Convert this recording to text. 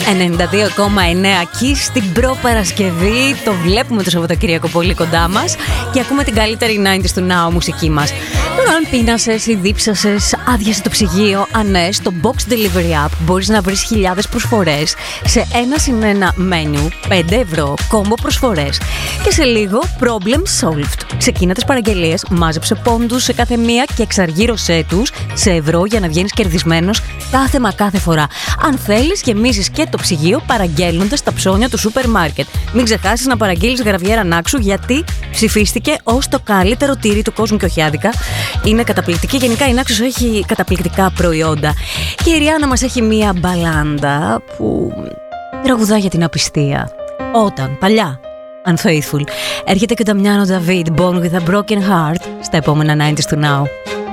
92,9 και στην προπαρασκευή. Το βλέπουμε το Σαββατοκύριακο πολύ κοντά μας και ακούμε την καλύτερη 90's του Now μουσική μας. Τώρα αν πείνασες ή δίψασες, άδειασε το ψυγείο, ναι, στο Box Delivery App μπορείς να βρεις χιλιάδες προσφορές σε ένα συν ένα μένιου, 5 ευρώ, κόμπο προσφορές και σε λίγο problem solved. Ξεκίνα τις παραγγελίες, μάζεψε πόντους σε κάθε μία και εξαργύρωσέ τους σε ευρώ για να βγαίνεις κερδισμένος κάθε φορά. Αν θέλεις, γεμίζεις και το ψυγείο παραγγέλνοντας τα ψώνια του σούπερ μάρκετ. Μην ξεχάσεις να παραγγείλεις γραβιέρα Νάξου, γιατί ψηφίστηκε ως το καλύτερο τυρί του κόσμου και όχι άδικα. Είναι καταπληκτική. Γενικά η Νάξος έχει καταπληκτικά προϊόντα. Και η Ριάννα μας έχει μία μπαλάντα που τραγουδά για την απιστία. Όταν, παλιά, Unfaithful. Έρχεται και ο Νταμιάνο Νταβίδ, Born with a Broken Heart, στα επόμενα 90's του Now.